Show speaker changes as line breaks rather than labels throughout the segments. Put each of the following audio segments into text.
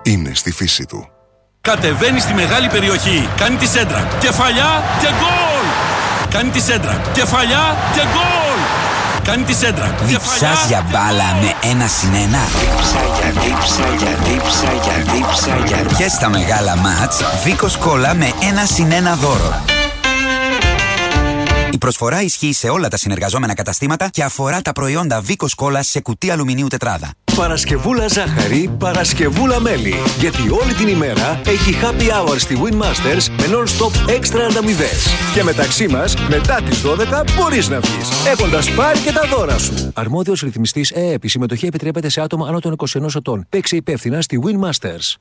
είναι στη φύση του.
Κατεβαίνει στη μεγάλη περιοχή, κάνει τη σέντρα, κεφαλιά και γκολ! Κάνει τη σέντρα, κεφαλιά και γκολ! Κάνει τη σέντρα,
Διψάς για μπάλα με 1-1. Και στα μεγάλα μάτς, Βίκος Κόλλα με 1-1 δώρο. Η προσφορά ισχύει σε όλα τα συνεργαζόμενα καταστήματα και αφορά τα προϊόντα Βίκος Κόλλα σε κουτί αλουμινίου τετράδα.
Παρασκευούλα ζάχαρη, Παρασκευούλα μέλι. Γιατί όλη την ημέρα έχει happy hour στη Winmasters με non-stop έξτρα ανταμοιβές. Και μεταξύ μας, μετά τις 12 μπορείς να βγεις, έχοντας πάρει και τα δώρα σου. Αρμόδιος ρυθμιστής ΕΕΠ. Η συμμετοχή επιτρέπεται σε άτομα άνω των 21 ετών. Παίξε υπεύθυνα στη Winmasters.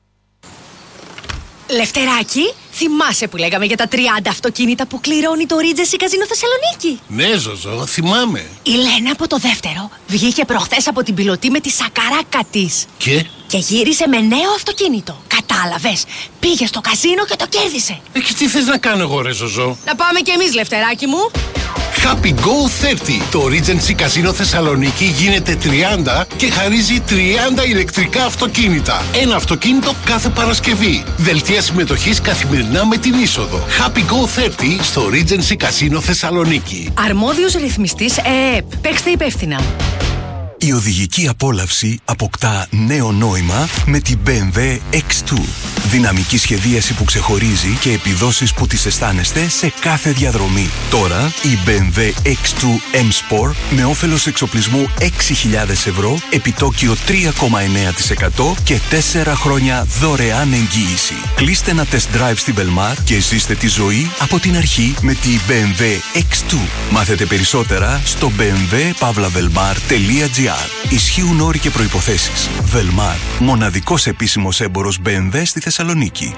Λευτεράκη, θυμάσαι που λέγαμε για τα 30 αυτοκίνητα που κληρώνει το Regency Casino Θεσσαλονίκη?
Ναι, Ζωζό, θυμάμαι.
Η Λένα από το δεύτερο βγήκε προχθές από την πιλωτή με τη σακαράκα της. Και γύρισε με νέο αυτοκίνητο. Κατάλαβες, πήγε στο καζίνο και το κέρδισε.
Και τι θες να κάνω εγώ, ρε Ζωζό?
Να πάμε κι εμείς, Λευτεράκη μου.
Happy Go 30. Το Regency Casino Θεσσαλονίκη γίνεται 30 και χαρίζει 30 ηλεκτρικά αυτοκίνητα. Ένα αυτοκίνητο κάθε Παρασκευή. Δελτία συμμετοχής καθημερινά με την είσοδο. Happy Go 30 στο Regency Casino Θεσσαλονίκη.
Αρμόδιος ρυθμιστής ΕΕΠ. Παίξτε υπεύθυνα.
Η οδηγική απόλαυση αποκτά νέο νόημα με την BMW X2. Δυναμική σχεδίαση που ξεχωρίζει και επιδόσεις που τις αισθάνεστε σε κάθε διαδρομή. Τώρα η BMW X2 M Sport με όφελος εξοπλισμού 6.000 ευρώ, επιτόκιο 3,9% και 4 χρόνια δωρεάν εγγύηση. Κλείστε ένα test drive στη Velmar και ζήστε τη ζωή από την αρχή με τη BMW X2. Μάθετε περισσότερα στο bmw-velmar.gr. Ισχύουν όροι και προϋποθέσεις. Velmar, μοναδικός επίσημος έμπορος BMW στη Θεσσαλονίκη.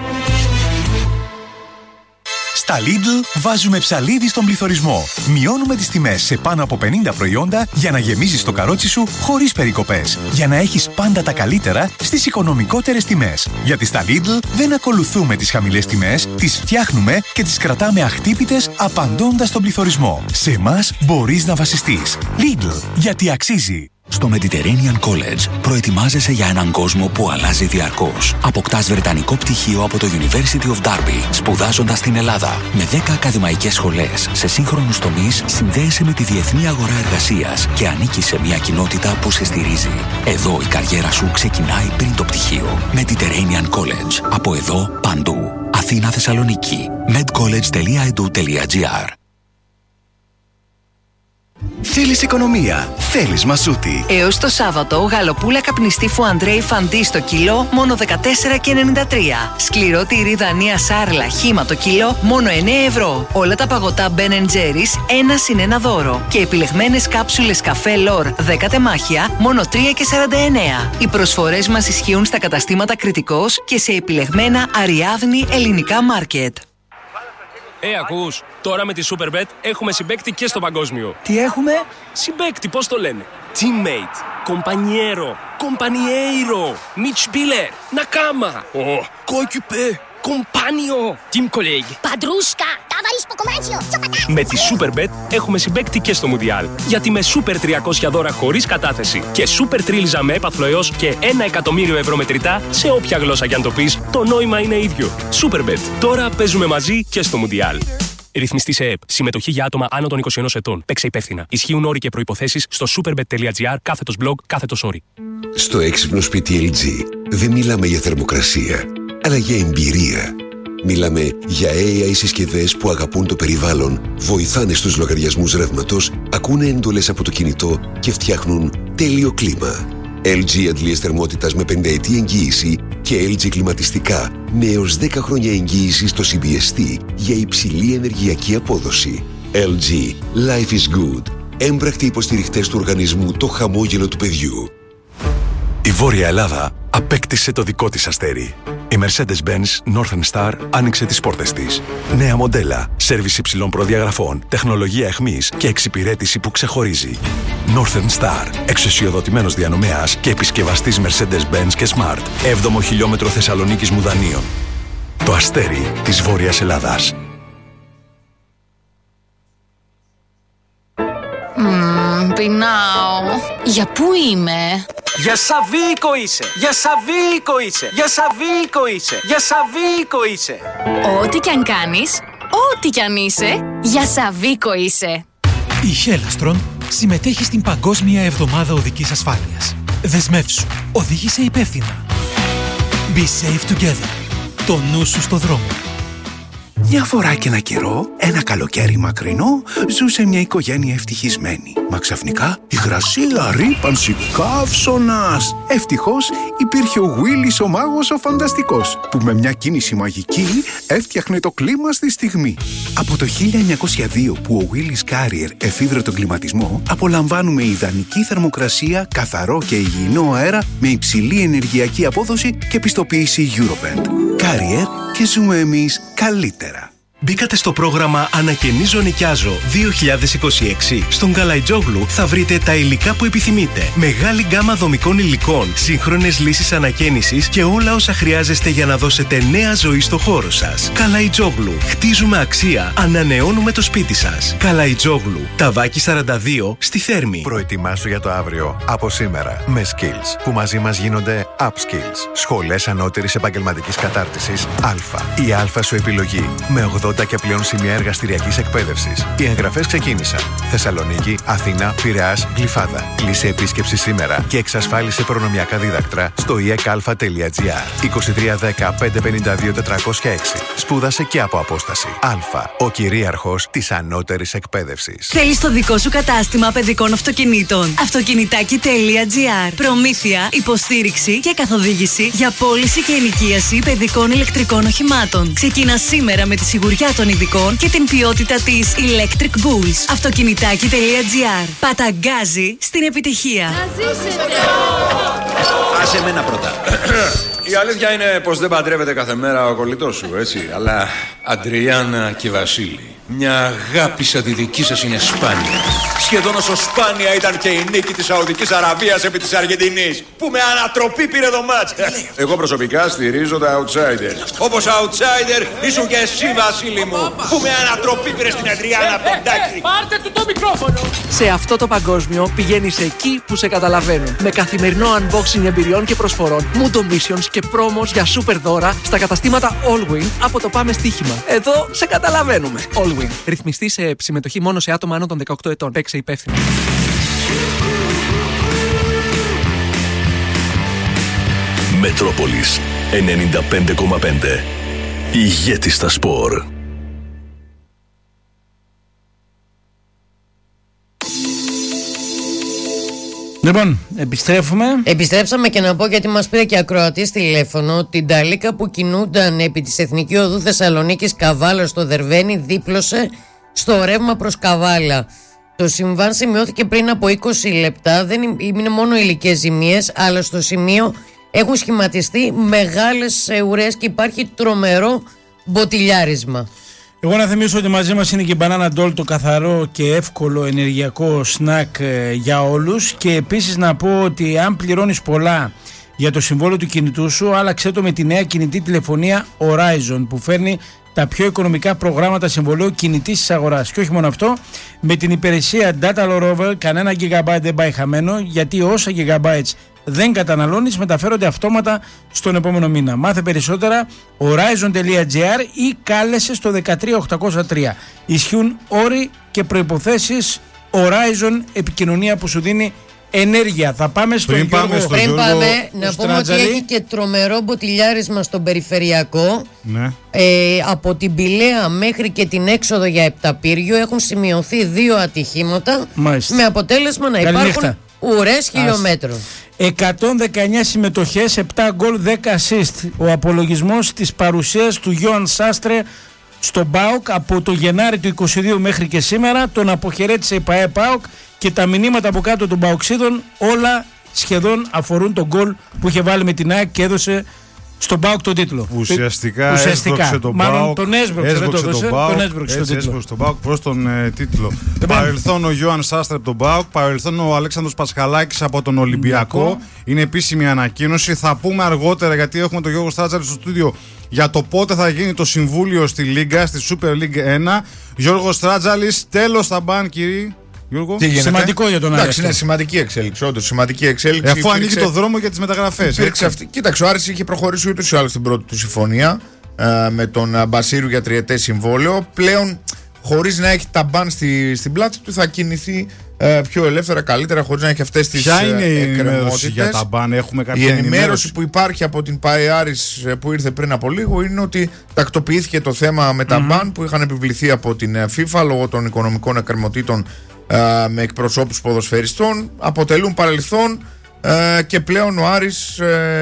Στα Lidl βάζουμε ψαλίδι στον πληθωρισμό. Μειώνουμε τις τιμές σε πάνω από 50 προϊόντα για να γεμίζεις το καρότσι σου χωρίς περικοπές. Για να έχεις πάντα τα καλύτερα στις οικονομικότερες τιμές. Γιατί στα Lidl δεν ακολουθούμε τις χαμηλές τιμές, τις φτιάχνουμε και τις κρατάμε αχτύπητες απαντώντας στον πληθωρισμό. Σε εμάς μπορείς να βασιστείς. Lidl, γιατί αξίζει.
Στο Mediterranean College προετοιμάζεσαι για έναν κόσμο που αλλάζει διαρκώς. Αποκτάς βρετανικό πτυχίο από το University of Derby, σπουδάζοντας στην Ελλάδα. Με 10 ακαδημαϊκές σχολές σε σύγχρονους τομείς, συνδέεσαι με τη διεθνή αγορά εργασίας και ανήκεις σε μια κοινότητα που σε στηρίζει. Εδώ η καριέρα σου ξεκινάει πριν το πτυχίο. Mediterranean College. Από εδώ, παντού. Αθήνα, Θεσσαλονίκη. medcollege.edu.gr.
Θέλεις οικονομία, θέλεις μασούτη.
Έως το Σάββατο, γαλοπούλα καπνιστή Φουαντρέι Φαντί στο κιλό, μόνο 14,93. Σκληρό τυρί Δανία Σάρλα χύμα το κιλό, μόνο 9 ευρώ. Όλα τα παγωτά Ben & Jerry's, 1+1 δώρο. Και επιλεγμένες κάψουλες καφέ Λορ 10 τεμάχια, μόνο 3,49. Οι προσφορές μας ισχύουν στα καταστήματα Κρητικός και σε επιλεγμένα Αριάδνη ελληνικά μάρκετ.
Ακούς, τώρα με τη Superbet έχουμε συμπαίκτη και στο παγκόσμιο.
Τι έχουμε?
Συμπαίκτη, πώς το λένε? Teammate, compañero, compañeiro, Mitspieler, Nakama, coéquipier, compagno, team colleague,
Padrusca, ταβαρίσκο κομμάτσιο, τσοπατά.
Με τη Superbet έχουμε συμπαίκτη και στο Μουντιάλ. Γιατί με Super 300 δώρα χωρίς κατάθεση και Super Τρίλιζα με έπαθλο έως και 1 εκατομμύριο ευρώ μετρητά, σε όποια γλώσσα κι αν το πεις, το νόημα είναι ίδιο. Superbet. Τώρα παίζουμε μαζί και στο Μουντιάλ. Ρυθμιστής ΕΕΠ. Συμμετοχή για άτομα άνω των 21 ετών. Παίξε υπεύθυνα. Ισχύουν όροι και προϋποθέσεις στο superbet.gr/blog/όροι.
Στο έξυπνο σπίτι LG δεν μιλάμε για θερμοκρασία, αλλά για εμπειρία. Μιλάμε για AI συσκευές που αγαπούν το περιβάλλον, βοηθάνε στους λογαριασμούς ρεύματος, ακούνε εντολές από το κινητό και φτιάχνουν τέλειο κλίμα. LG αντλίες θερμότητας με 5ετή εγγύηση και LG κλιματιστικά με έως 10 χρόνια εγγύηση στο CBST για υψηλή ενεργειακή απόδοση. LG. Life is good. Έμπρακτοι υποστηριχτές του οργανισμού Το Χαμόγελο του Παιδιού.
Η Βόρεια Ελλάδα απέκτησε το δικό της αστέρι. Η Mercedes-Benz Northern Star άνοιξε τις πόρτες της. Νέα μοντέλα, σέρβις υψηλών προδιαγραφών, τεχνολογία εχμής και εξυπηρέτηση που ξεχωρίζει. Northern Star, εξουσιοδοτημένος διανομέας και επισκευαστής Mercedes-Benz και Smart. 7ο χιλιόμετρο Θεσσαλονίκης Μουδανίων. Το αστέρι της Βόρειας Ελλάδας.
Πεινάω. Για πού είμαι?
Για Σαββίκο είσαι. Για Σαββίκο είσαι. Για Σαββίκο είσαι. Για Σαββίκο είσαι.
Ό,τι κι αν κάνεις, ό,τι κι αν είσαι, για Σαββίκο είσαι.
Η Χέλαστρον συμμετέχει στην Παγκόσμια Εβδομάδα Οδικής Ασφάλειας. Δεσμεύσου. Οδήγησε υπεύθυνα. Be safe together. Το νου σου στο δρόμο.
Μια φορά και ένα καιρό, ένα καλοκαίρι μακρινό, ζούσε μια οικογένεια ευτυχισμένη. Μα ξαφνικά υγρασία, ρύπανση, καύσωνας. Ευτυχώς υπήρχε ο Willis ο μάγος ο φανταστικός, που με μια κίνηση μαγική έφτιαχνε το κλίμα στη στιγμή. Από το 1902 που ο Willis Carrier εφήβρε τον κλιματισμό, απολαμβάνουμε ιδανική θερμοκρασία, καθαρό και υγιεινό αέρα με υψηλή ενεργειακή απόδοση και πιστοποίηση Eurovent. Carrier, και ζούμε εμείς καλύτερα.
Μπήκατε στο πρόγραμμα Ανακαινίζω Νοικιάζω 2026. Στον Καλαϊτζόγλου θα βρείτε τα υλικά που επιθυμείτε. Μεγάλη γκάμα δομικών υλικών, σύγχρονες λύσεις ανακαίνησης και όλα όσα χρειάζεστε για να δώσετε νέα ζωή στο χώρο σας. Καλαϊτζόγλου. Χτίζουμε αξία. Ανανεώνουμε το σπίτι σας. Καλαϊτζόγλου. Ταβάκι 42 στη Θέρμη.
Προετοιμάσου για το αύριο από σήμερα με Skills, που μαζί μας γίνονται Upskills. Σχολές ανώτερης επαγγελματικής κατάρτισης Α. Η Α σου επιλογή με 80 και πλέον σημεία εργαστηριακής εκπαίδευσης. Οι εγγραφές ξεκίνησαν. Θεσσαλονίκη, Αθήνα, Πειραιάς, Γλυφάδα. Κλείσε επίσκεψη σήμερα και εξασφάλισε προνομιακά δίδακτρα στο iekalfa.gr. 2310 552 406. Σπούδασε και από απόσταση. Α. Ο κυρίαρχος της ανώτερης εκπαίδευσης.
Θέλεις το δικό σου κατάστημα παιδικών αυτοκινήτων. Αυτοκινητάκι.gr. Προμήθεια, υποστήριξη και καθοδήγηση για πώληση και ενοικίαση παιδικών ηλεκτρικών οχημάτων. Ξεκινά σήμερα με τη σιγουριά των ειδικών και την ποιότητα της Electric Bulls. Αυτοκινητάκι.gr. Παταγκάζει στην επιτυχία.
Άσε εμένα πρώτα. Η αλήθεια είναι πως δεν παντρεύεται κάθε μέρα ο κολλητός σου, έτσι. Αλλά Αντριάννα και Βασίλη, μια αγάπη σαν τη δική σας είναι σπάνια. Σχεδόν όσο σπάνια ήταν και η νίκη της Σαουδικής Αραβίας επί της Αργεντινής, που με ανατροπή πήρε το μάτς. Εγώ προσωπικά στηρίζω τα outsiders. Όπως outsider ήσουν και εσύ, Βασίλη μου, που με ανατροπή πήρε στην Αντριάννα Ποντάκη.
Πάρτε του το μικρόφωνο. Σε αυτό το παγκόσμιο πηγαίνεις εκεί που σε καταλαβαίνουν. Με καθημερινό unboxing εμπειριών και προσφορών, mood missions και promos για super δώρα στα καταστήματα Allwin από το Πάμε Στοίχημα. Εδώ σε καταλαβαίνουμε. Allwin. Ρυθμιστή σε συμμετοχή μόνο σε άτομα άνω των 18 ετών. Παίξε υπεύθυνα.
Μετρόπολης 95,5. Ηγέτης στα σπορ.
Λοιπόν, επιστρέψαμε
και να πω, γιατί μας πήρε και ακροατής τηλέφωνο, την ταλίκα που κινούνταν επί της Εθνική Οδού Θεσσαλονίκης Καβάλα στο Δερβαίνι δίπλωσε στο ρεύμα προς Καβάλα. Το συμβάν σημειώθηκε πριν από 20 λεπτά, δεν είναι μόνο υλικές ζημίες, αλλά στο σημείο έχουν σχηματιστεί μεγάλες ουρές και υπάρχει τρομερό μποτιλιάρισμα.
Εγώ να θυμίσω ότι μαζί μας είναι και η Banana Doll, το καθαρό και εύκολο ενεργειακό σνακ για όλους, και επίσης να πω ότι αν πληρώνεις πολλά για το συμβόλαιο του κινητού σου, άλλαξε το με τη νέα κινητή τηλεφωνία Horizon, που φέρνει τα πιο οικονομικά προγράμματα συμβολαίου κινητής της αγοράς. Και όχι μόνο αυτό, με την υπηρεσία Data Rollover κανένα gigabyte δεν πάει χαμένο, γιατί όσα gigabytes δεν καταναλώνεις μεταφέρονται αυτόματα στον επόμενο μήνα. Μάθε περισσότερα horizon.gr ή κάλεσε στο 13803. Ισχύουν όροι και προϋποθέσεις. Horizon, επικοινωνία που σου δίνει ενέργεια. Θα πάμε στο
Πριν
Γιώργο.
Πριν πάμε, να πούμε ότι έχει και τρομερό μποτιλιάρισμα στον περιφερειακό.
Ναι.
Από την Πηλαία μέχρι και την έξοδο για Επταπύργιο έχουν σημειωθεί 2 ατυχήματα.
Μάλιστα.
Με αποτέλεσμα να υπάρχουν ουρές χιλιόμετρων.
119 συμμετοχές, 7 γκολ, 10 assist. Ο απολογισμός της παρουσίας του Γιώαν Σάστρε στον ΠΑΟΚ από το Γενάρη του 22 μέχρι και σήμερα. Τον αποχαιρέτησε η ΠΑΟΚ και τα μηνύματα από κάτω των ΠΑΟΚσίδων όλα σχεδόν αφορούν τον γκολ που είχε βάλει με την ΑΕΚ και έδωσε στον ΠΑΟΚ τον τίτλο.
Ουσιαστικά έσπρωξε τον ΠΑΟΚ.
Τον έσπρωξε
τον ΠΑΟΚ προς τον τίτλο. Παρελθόν ο Γιώαν Σάστρε από τον ΠΑΟΚ, παρελθόν ο Αλέξανδρος Πασχαλάκης από τον Ολυμπιακό. Είναι επίσημη ανακοίνωση. Θα πούμε αργότερα, γιατί έχουμε τον Γιώργο Στράτζαλη στο στούντιο, για το πότε θα γίνει το συμβούλιο στη Λίγκα, στη Super League 1. Γιώργο Στράτζαλης, τέλος στα μπαν, κύριε. Γιώργο.
Σημαντικό για τον Άρη.
Εντάξει, είναι σημαντική εξέλιξη. Όντως, σημαντική εξέλιξη.
Αφού ανοίγει το δρόμο για τις μεταγραφές.
Κοίταξε, ο Άρης είχε προχωρήσει ούτως ή άλλως στην πρώτη του συμφωνία με τον Μπασίρου για 3ετές συμβόλαιο. Πλέον, χωρίς να έχει τα μπαν στην πλάτη του, θα κινηθεί πιο ελεύθερα, καλύτερα, χωρίς να έχει αυτές τις εκκρεμότητες.
Ποια είναι η ενημέρωση για τα μπαν, έχουμε κάποια
ενημέρωση που υπάρχει από την ΠΑΕ Άρης που ήρθε πριν από λίγο είναι ότι τακτοποιήθηκε το θέμα με τα μπαν που είχαν επιβληθεί από την FIFA λόγω των οικονομικών εκκρεμότητων με εκπροσώπους ποδοσφαιριστών. Αποτελούν παρελθόν και πλέον ο Άρης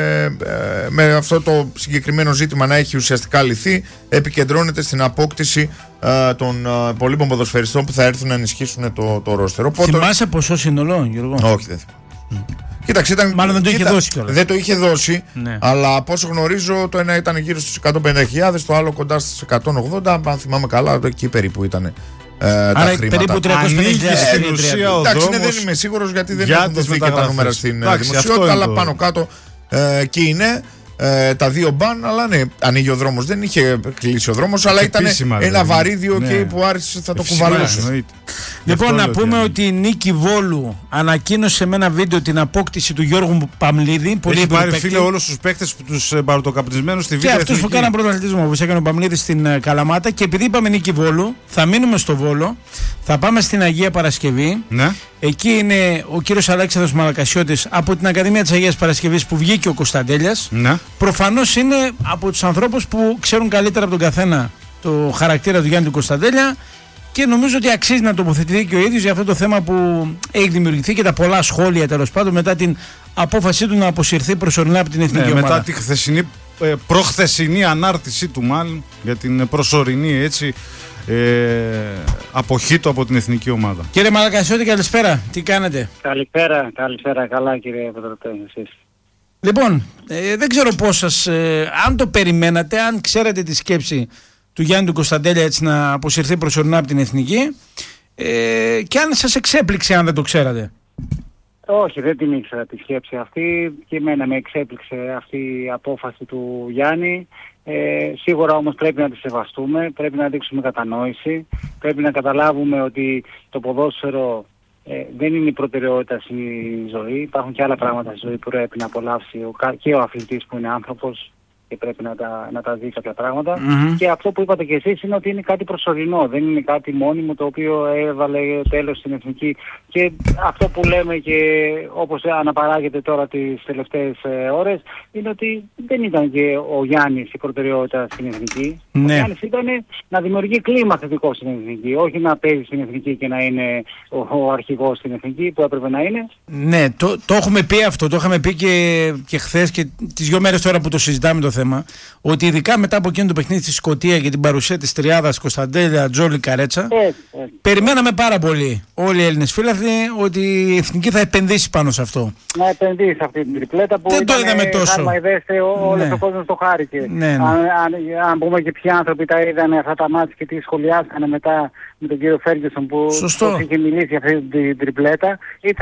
με αυτό το συγκεκριμένο ζήτημα να έχει ουσιαστικά λυθεί, επικεντρώνεται στην απόκτηση των υπολείπων ποδοσφαιριστών που θα έρθουν να ενισχύσουν το ρόστερ.
Θυμάσαι ποσό σύνολο, Γιώργο?
Όχι, δεν θυμάμαι. Κοίταξε,
μάλλον δεν το είχε δώσει κιόλας.
Δεν το είχε δώσει, ναι. Αλλά από όσο γνωρίζω το ένα ήταν γύρω στους 150.000, το άλλο κοντά στις 180, αν θυμάμαι καλά, εκεί περίπου ήταν.
Άρα περίπου 350.000
στην ουσία. Εντάξει, δεν είμαι σίγουρος γιατί δεν έχουν δοθεί και τα νούμερα στην δημοσιότητα, αλλά πάνω κάτω εκεί είναι τα δύο μπαν. Αλλά ναι, ανοίγει ο δρόμος. Δεν είχε κλείσει ο δρόμος, αλλά ήταν ένα βαρύδιο και που άρχισε θα το κουβαλούσε.
Λοιπόν, να πούμε ότι η Νίκη Βόλου ανακοίνωσε με ένα βίντεο την απόκτηση του Γιώργου Παμλίδη.
Έχει πάρει, φίλε, όλους τους παίκτες, τους μπαρουτοκαπνισμένους στη Β'
και αυτούς που κάναν πρωταθλητισμό, που έκανε ο Παμλίδης στην Καλαμάτα. Και επειδή είπαμε Νίκη Βόλου, θα μείνουμε στο Βόλο, θα πάμε στην Αγία Παρασκευή.
Ναι.
Εκεί είναι ο κύριος Αλέξανδρος Μαλακασιώτης από την Ακαδημία της Αγίας Παρασκευής που βγήκε ο Κωνσταντέλιας.
Ναι.
Προφανώς είναι από τους ανθρώπους που ξέρουν καλύτερα από τον καθένα το χαρακτήρα του Γιάννη του Κωνσταντέλια. Και νομίζω ότι αξίζει να τοποθετηθεί και ο ίδιος για αυτό το θέμα που έχει δημιουργηθεί και τα πολλά σχόλια τέλος πάντων μετά την απόφασή του να αποσυρθεί προσωρινά από την εθνική ομάδα.
Μετά τη προχθεσινή ανάρτησή του, μάλλον για την προσωρινή έτσι αποχή του από την εθνική ομάδα.
Κύριε Μαλακασιώτη, καλησπέρα. Τι κάνετε?
Καλησπέρα. Καλά, κύριε Πετροτέ, εσείς?
Λοιπόν, δεν ξέρω πώς σας, αν το περιμένατε, αν ξέρετε τη σκέψη του Γιάννη του Κωνσταντέλια έτσι να αποσυρθεί προσωρινά από την εθνική και αν σας εξέπληξε αν δεν το ξέρατε.
Όχι, δεν την ήξερα τη σκέψη αυτή και εμένα με εξέπληξε αυτή η απόφαση του Γιάννη. Σίγουρα όμως πρέπει να τη σεβαστούμε, πρέπει να δείξουμε κατανόηση, πρέπει να καταλάβουμε ότι το ποδόσφαιρο δεν είναι η προτεραιότητα στη ζωή. Υπάρχουν και άλλα πράγματα στη ζωή που πρέπει να απολαύσει και ο αθλητής που είναι άνθρωπος και πρέπει να τα δει κάποια πράγματα. Και αυτό που είπατε και εσείς είναι ότι είναι κάτι προσωρινό, δεν είναι κάτι μόνιμο το οποίο έβαλε τέλος στην εθνική. Και αυτό που λέμε και όπως αναπαράγεται τώρα τις τελευταίες ώρες είναι ότι δεν ήταν και ο Γιάννης η προτεραιότητα στην εθνική.
Ναι.
Ο Γιάννης ήταν να δημιουργεί κλίμα θετικό στην εθνική, όχι να παίζει στην εθνική και να είναι ο αρχηγός στην εθνική που έπρεπε να είναι.
Ναι, το έχουμε πει αυτό, το είχαμε πει και χθες και τις 2 μέρες τώρα που το συζητάμε το θέμα, ότι ειδικά μετά από εκείνο το παιχνίδι στη Σκωτία και την παρουσία της τριάδας Κωνσταντέλια, Τζόλι, Καρέτσα, περιμέναμε πάρα πολύ όλοι οι Έλληνες φίλαθλοι ότι η εθνική θα επενδύσει πάνω σε αυτό.
Να επενδύσει αυτή την τριπλέτα που
δεν το είδαμε τόσο.
Όλος ο κόσμος το χάρηκε.
Ναι.
Αν πούμε και ποιοι άνθρωποι τα είδαν αυτά τα μάτια και τι σχολιάσανε μετά με τον κύριο Φέργκισον που είχε μιλήσει για αυτή την τριπλέτα,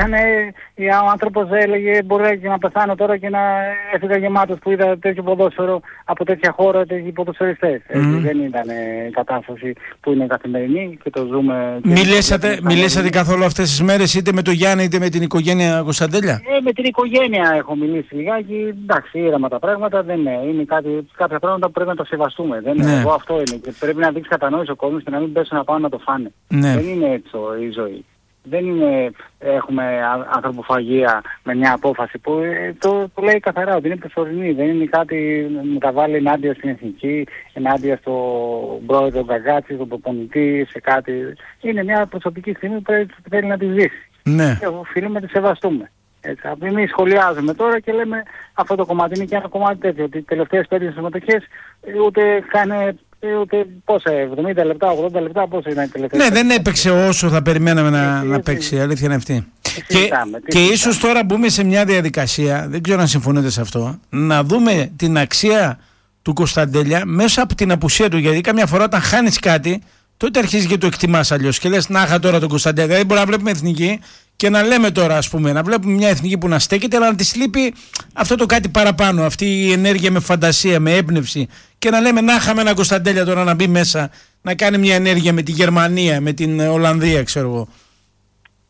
ο άνθρωπος έλεγε μπορεί και να πεθάνω τώρα και να έφυγα γεμάτος που είδα τέτοιο ποδόσφαιρο από τέτοια χώρα, τέτοιοι ποδοσφαιριστές. Δεν ήταν κατάσταση που είναι καθημερινή και το ζούμε.
Μιλήσατε καθόλου αυτές τις μέρες είτε με τον Γιάννη είτε με την οικογένεια Κωνσταντέλια?
Με την οικογένεια έχω μιλήσει λιγάκι. Εντάξει, ήραμα τα πράγματα δεν είναι κάποια πράγματα που πρέπει να τα σεβαστούμε. Εγώ αυτό είναι. Και πρέπει να δείξει κατανόηση ο κόσμος και να μην πέσουν να πάνε να το φάνε.
Ναι.
Δεν είναι έτσι η ζωή. Δεν είναι, έχουμε ανθρωποφαγία με μια απόφαση που το λέει καθαρά ότι είναι προσωρινή. Δεν είναι κάτι να τα βάλει ενάντια στην εθνική, ενάντια στον πρόεδρο Γκαγκάτση, στον προπονητή, σε κάτι. Είναι μια προσωπική στιγμή που θέλει να τη ζήσει.
Ναι.
Και οφείλουμε να τη σεβαστούμε. Εμείς σχολιάζουμε τώρα και λέμε αυτό το κομμάτι είναι και ένα κομμάτι τέτοιο. Ότι οι τελευταίες 5 συμμετοχές ούτε πόσα, 70 λεπτά, 80 λεπτά, πόσα ήταν οι τελευταίες.
Ναι, δεν έπαιξε όσο θα περιμέναμε να παίξει, η αλήθεια είναι αυτή. Και ίσως τώρα μπούμε σε μια διαδικασία, δεν ξέρω αν συμφωνείτε σε αυτό, να δούμε την αξία του Κωνσταντέλια μέσα από την απουσία του. Γιατί καμιά φορά όταν χάνεις κάτι, τότε αρχίζει και το εκτιμάς αλλιώς. Και λες, να είχα τώρα τον Κωνσταντέλια. Δηλαδή, μπορεί να βλέπουμε εθνική και να λέμε τώρα, ας πούμε, να βλέπουμε μια εθνική που να στέκεται, αλλά να της λείπει αυτό το κάτι παραπάνω. Αυτή η ενέργεια με φαντασία, με έμπνευση. Και να λέμε, να είχαμε ένα Κωνσταντέλια τώρα να μπει μέσα, να κάνει μια ενέργεια με τη Γερμανία, με την Ολλανδία, ξέρω εγώ.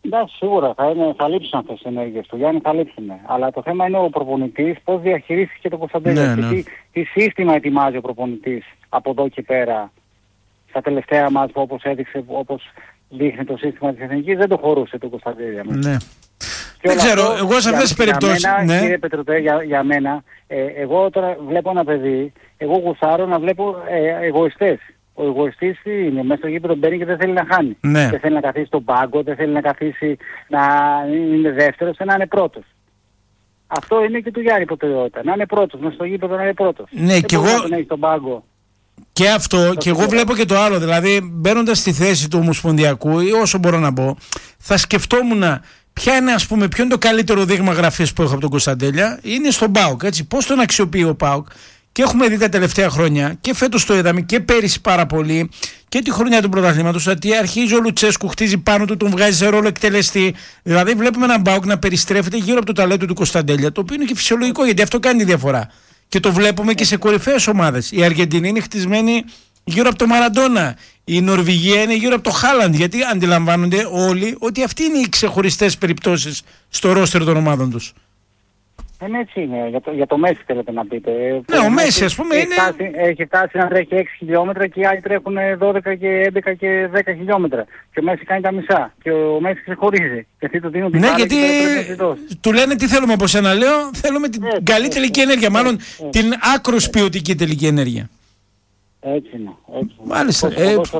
Εντάξει, σίγουρα θα λείψουν αυτές τις ενέργειες του Γιάννη, θα λείψουν. Αλλά το θέμα είναι ο προπονητής πώς διαχειρίστηκε το Κωνσταντέλια.
Ναι.
Τι σύστημα ετοιμάζει ο προπονητής από εδώ και πέρα. Στα τελευταία μάτς όπως έδειξε, όπως δείχνει το σύστημα της Εθνικής, δεν το χωρούσε το Κωνσταντέλια.
Ναι. Δεν ξέρω, εγώ σε αυτές τις περιπτώσεις... Ναι.
Κύριε Πετροτέ, για μένα, εγώ τώρα βλέπω ένα παιδί, εγώ γουστάρω να βλέπω εγωιστές. Ο εγωιστής είναι μέσα στο γήπεδο, μπαίνει και δεν θέλει να χάνει.
Ναι.
Δεν θέλει να καθίσει στον πάγκο, δεν θέλει να καθίσει να είναι δεύτερος, να είναι πρώτος. Αυτό είναι και του Γιάννη προτεραιότητα. Να είναι πρώτος, μέσα στο γήπεδο να είναι πρώτος.
Ναι, και εγώ...
Να έχει τον πάγκο.
Και αυτό, και εγώ βλέπω και το άλλο. Δηλαδή, μπαίνοντας στη θέση του Ομοσπονδιακού, ή όσο μπορώ να πω, θα σκεφτόμουν ποιο είναι το καλύτερο δείγμα γραφής που έχω από τον Κωνσταντέλια. Είναι στον ΠΑΟΚ. Πώς τον αξιοποιεί ο ΠΑΟΚ. Και έχουμε δει τα τελευταία χρόνια, και φέτος το είδαμε και πέρυσι πάρα πολύ, και τη χρονιά του πρωταθλήματος, ότι αρχίζει ο Λουτσέσκου, χτίζει πάνω του, τον βγάζει σε ρόλο εκτελεστή. Δηλαδή, βλέπουμε έναν ΠΑΟΚ να περιστρέφεται γύρω από το ταλέντο του Κωνσταντέλια, το οποίο είναι και φυσιολογικό, γιατί αυτό κάνει τη διαφορά. Και το βλέπουμε και σε κορυφαίες ομάδες. Η Αργεντινή είναι χτισμένη γύρω από το Μαραντόνα. Η Νορβηγία είναι γύρω από το Χάλαντ. Γιατί αντιλαμβάνονται όλοι ότι αυτοί είναι οι ξεχωριστές περιπτώσεις στο ρόστερ των ομάδων τους.
Έτσι είναι. Για το Μέση θέλετε να πείτε.
Ναι, ο Μέση ας πούμε είναι...
Έχει φτάσει να τρέχει 6 χιλιόμετρα και οι άλλοι τρέχουν 12 και 11 και 10 χιλιόμετρα. Και ο Μέση κάνει τα μισά. Και ο Μέση ξεχωρίζει. Γιατί του δίνουν την
ναι, γιατί του λένε τι θέλουμε από σένα, λέω. Θέλουμε την καλή τελική ενέργεια. Μάλλον την άκρως ποιοτική τελική ενέργεια.
Έτσι είναι.
Μάλιστα.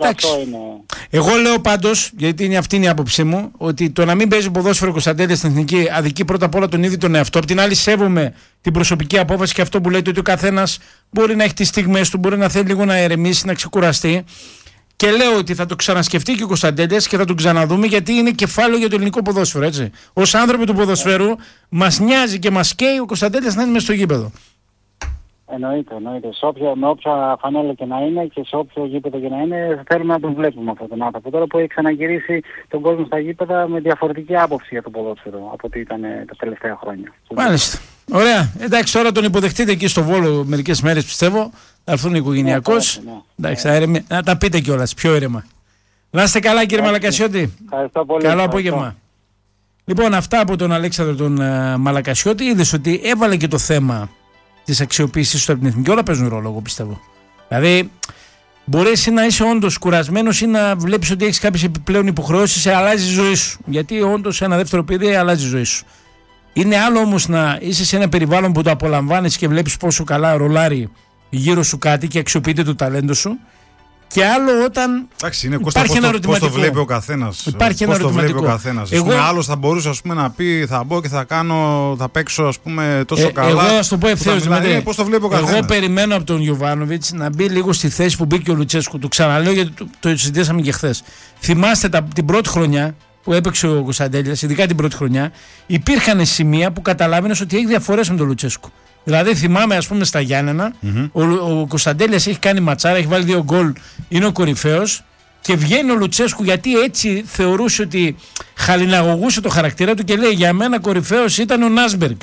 Εγώ λέω πάντως, γιατί αυτή είναι η άποψή μου, ότι το να μην παίζει ποδόσφαιρο Κωνσταντέλια στην Εθνική αδικεί πρώτα απ' όλα τον ίδιο τον εαυτό. Απ' την άλλη, σέβομαι την προσωπική απόφαση και αυτό που λέτε ότι ο καθένας μπορεί να έχει τις στιγμές του, μπορεί να θέλει λίγο να ηρεμήσει, να ξεκουραστεί. Και λέω ότι θα το ξανασκεφτεί και ο Κωνσταντέλιας και θα τον ξαναδούμε, γιατί είναι κεφάλαιο για το ελληνικό ποδόσφαιρο. Έτσι. Ως άνθρωποι του ποδοσφαίρου, μας νοιάζει και μας καίει ο Κωνσταντέλιας να είναι μέσα στο γήπεδο.
Εννοείται. Με όποια φανέλα και να είναι και σε όποιο γήπεδο και να είναι, θέλουμε να τον βλέπουμε αυτόν τον άνθρωπο. Τώρα που έχει ξαναγυρίσει τον κόσμο στα γήπεδα με διαφορετική άποψη για το ποδόσφαιρο από ό,τι ήταν τα τελευταία χρόνια.
Μάλιστα. Ωραία. Εντάξει, τώρα τον υποδεχτείτε εκεί στο Βόλο μερικές μέρες, πιστεύω. Θα έρθουν οικογενειακώς. Εντάξει, να τα πείτε κιόλας πιο ήρεμα. Να είστε καλά, κύριε Μαλακασιώτη.
Ευχαριστώ πολύ.
Καλό απόγευμα. Λοιπόν, αυτά από τον Αλέξανδρο τον Μαλακασιώτη. Είδες ότι έβαλε και το θέμα της αξιοποίησης του από την Εθνική. Όλα παίζουν ρόλο, εγώ πιστεύω. Δηλαδή, μπορείς να είσαι όντως κουρασμένος ή να βλέπεις ότι έχεις κάποιες επιπλέον υποχρεώσεις, αλλάζει η ζωή σου. Γιατί όντως ένα δεύτερο παιδί αλλάζει η ζωή σου. Είναι άλλο όμως να είσαι σε ένα περιβάλλον που το απολαμβάνεις και βλέπεις πόσο καλά ρολάρει γύρω σου κάτι και αξιοποιείται το ταλέντο σου. Και άλλο όταν.
Εντάξει, είναι πώς το βλέπει ο καθένας.
Υπάρχει ένα ερωτηματικό.
Άλλος θα μπορούσε να πει θα μπω και θα παίξω τόσο καλά.
Εγώ να το πω ευθέως.
Πώς το βλέπει ο καθένας.
Εγώ περιμένω από τον Γιοβάνοβιτς να μπει λίγο στη θέση που μπήκε ο Λουτσέσκου. Το ξαναλέω γιατί το συζητήσαμε και χθες. Θυμάστε την πρώτη χρονιά που έπαιξε ο Κωνσταντέλιας, ειδικά την πρώτη χρονιά, υπήρχαν σημεία που καταλάβαινες ότι έχει διαφορές με τον Λουτσέσκου. Δηλαδή θυμάμαι στα Γιάννενα, ο Κωνσταντέλιας έχει κάνει ματσάρα, έχει βάλει 2 γκολ, είναι ο κορυφαίος και βγαίνει ο Λουτσέσκου γιατί έτσι θεωρούσε ότι χαλιναγωγούσε το χαρακτήρα του και λέει για μένα κορυφαίος ήταν ο Νάσμπεργκ.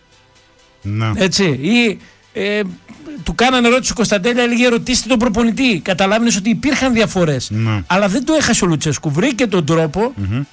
Έτσι, ή του κάνανε ερώτηση ο Κωνσταντέλια, έλεγε ρωτήστε τον προπονητή. Καταλάβαινες ότι υπήρχαν διαφορές. Αλλά δεν το έχασε ο Λουτσέσκου. Βρήκε τον τρόπο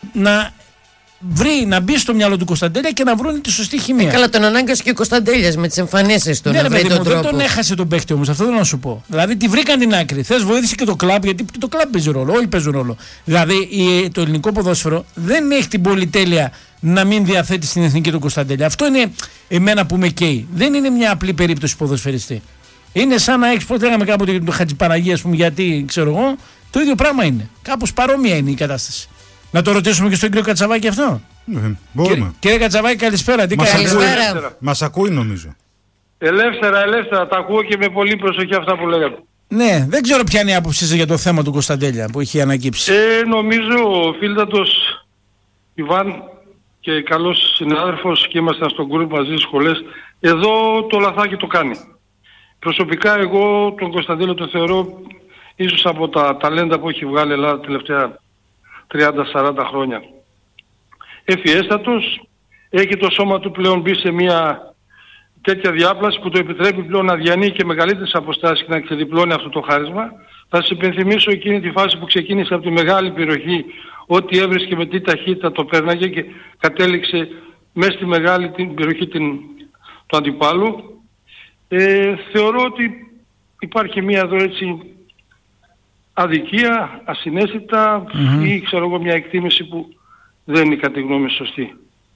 να μπει στο μυαλό του Κωνσταντέλια και να βρουν τη σωστή χημεία.
Καλά, τον ανάγκασε και ο Κωνσταντέλιας με τις εμφανίσεις του.
Ναι, δεν τον έχασε τον παίχτη όμως, αυτό θέλω να σου πω. Δηλαδή τη βρήκαν την άκρη. Θες βοήθησε και το κλαμπ, γιατί το κλαμπ παίζει ρόλο. Όλοι παίζουν ρόλο. Δηλαδή το ελληνικό ποδόσφαιρο δεν έχει την πολυτέλεια να μην διαθέτει στην εθνική του Κωνσταντέλια. Αυτό είναι εμένα που με καίει. Δεν είναι μια απλή περίπτωση ποδοσφαιριστή. Είναι σαν να έχει, πώς λέγαμε κάποτε για τον Χατζηπαναγία, γιατί ξέρω εγώ, το ίδιο πράγμα είναι. Κάπως παρόμοια είναι η κατάσταση. Να το ρωτήσουμε και στον κύριο Κατσαβάκη αυτό.
Μπορούμε.
Κύριε Κατσαβάκη, καλησπέρα.
Μας ακούει νομίζω.
Ελεύθερα, τα ακούω και με πολύ προσοχή αυτά που λέγατε.
Ναι, δεν ξέρω ποια είναι η άποψή σας για το θέμα του Κωνσταντέλια που έχει ανακύψει.
Νομίζω ο φίλτατος Ιβάν και καλός συνάδελφος και ήμασταν στον γκρουπ μαζί στις σχολές, εδώ το λαθάκι το κάνει. Προσωπικά εγώ τον Κωνσταντέλιο το θεωρώ ίσως από τα ταλέντα που έχει βγάλει η Ελλάδα τελευταία 30-40 χρόνια. Ευφιέστατος, έχει το σώμα του πλέον μπει σε μια τέτοια διάπλαση που το επιτρέπει πλέον να διανύει και μεγαλύτερες αποστάσεις και να ξεδιπλώνει αυτό το χάρισμα. Θα σας υπενθυμίσω εκείνη τη φάση που ξεκίνησε από τη μεγάλη περιοχή, ό,τι έβρισκε με τι ταχύτητα το πέρναγε και κατέληξε μέσα στη μεγάλη την περιοχή του αντιπάλου. Θεωρώ ότι υπάρχει μία εδώ έτσι αδικία, ασυναίσθητα ή ξέρω εγώ μια εκτίμηση που δεν είναι κατά τη γνώμη σωστή.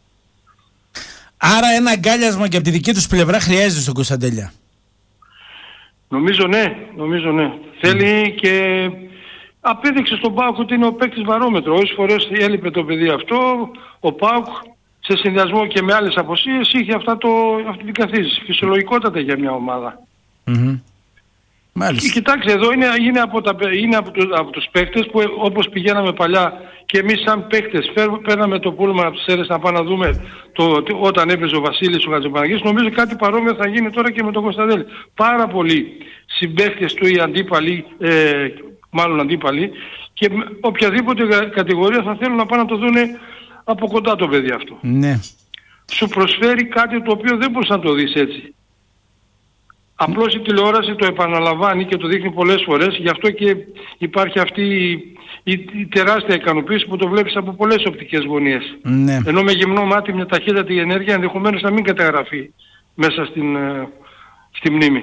Άρα ένα αγκάλιασμα και από τη δική τους πλευρά χρειάζεται στον Κωνσταντέλια.
Νομίζω ναι. Θέλει και απέδειξε στον ΠΑΟΚ ότι είναι ο παίκτης βαρόμετρο. Όσες φορές έλειπε το παιδί αυτό, ο ΠΑΟΚ σε συνδυασμό και με άλλες αποσίες είχε αυτή την καθίζηση. Φυσιολογικότατα για μια ομάδα.
Μάλιστα.
Κοιτάξτε, εδώ είναι από τους παίκτες που όπως πηγαίναμε παλιά και εμείς σαν παίκτες παίρναμε το πούλμα από τις αίρες να πάμε να δούμε όταν έπαιζε ο Βασίλης ο Χατζηπαναγής. Νομίζω κάτι παρόμοιο θα γίνει τώρα και με τον Κωνσταντέλη. Πάρα πολλοί συμπαίκτες του ή αντίπαλοι, μάλλον αντίπαλοι, και οποιαδήποτε κατηγορία θα θέλουν να πάνε να το δουν από κοντά το παιδί αυτό.
Ναι.
Σου προσφέρει κάτι το οποίο δεν μπορείς να το δεις έτσι. Απλώς η τηλεόραση το επαναλαμβάνει και το δείχνει πολλές φορές, γι' αυτό και υπάρχει αυτή η τεράστια ικανοποίηση που το βλέπεις από πολλές οπτικές γωνίες.
Ναι.
Ενώ με γυμνό μάτι μια ταχύτατη ενέργεια ενδεχομένως να μην καταγραφεί μέσα στη μνήμη.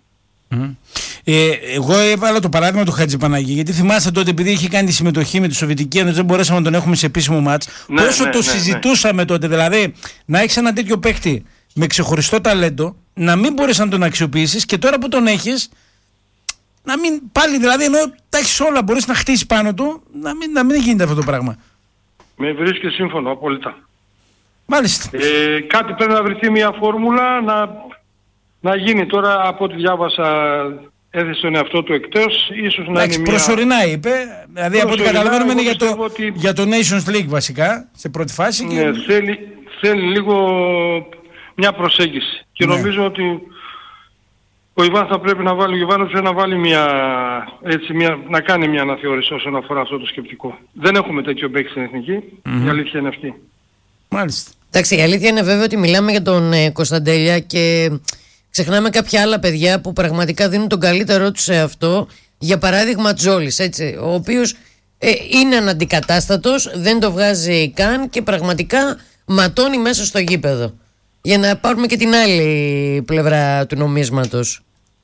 Εγώ έβαλα το παράδειγμα του Χατζηπαναγή, γιατί θυμάστε τότε, επειδή είχε κάνει τη συμμετοχή με τη Σοβιετική Ένωση, δεν μπορέσαμε να τον έχουμε σε επίσημο μάτς. Πόσο το συζητούσαμε τότε, δηλαδή να έχεις ένα τέτοιο παίκτη με ξεχωριστό ταλέντο, να μην μπορείς να τον αξιοποιήσεις και τώρα που τον έχεις, να μην πάλι, δηλαδή ενώ τα έχεις όλα, μπορείς να χτίσεις πάνω του, να μην γίνεται αυτό το πράγμα. Με
βρίσκει σύμφωνο, απόλυτα.
Μάλιστα.
Κάτι πρέπει να βρεθεί μια φόρμουλα να γίνει τώρα, από ό,τι διάβασα, έθεσε τον εαυτό του εκτός, ίσως να είναι μια...
Προσωρινά είπε, δηλαδή από ό,τι καταλαβαίνουμε είναι για το Nations League βασικά, σε πρώτη φάση.
Ναι, θέλει λίγο μια προσέγγιση. Και νομίζω ότι ο Ιβάν θα πρέπει να βάλει, να κάνει μια αναθεώρηση όσον αφορά αυτό το σκεπτικό. Δεν έχουμε τέτοιο παίκτη στην εθνική, η αλήθεια είναι αυτή.
Μάλιστα.
Εντάξει, η αλήθεια είναι βέβαια ότι μιλάμε για τον Κωνσταντέλια και ξεχνάμε κάποια άλλα παιδιά που πραγματικά δίνουν τον καλύτερό τους σε αυτό. Για παράδειγμα Τζόλης, έτσι, ο οποίος είναι αναντικατάστατος, δεν το βγάζει καν και πραγματικά ματώνει μέσα στο γήπεδο. Για να πάρουμε και την άλλη πλευρά του νομίσματος.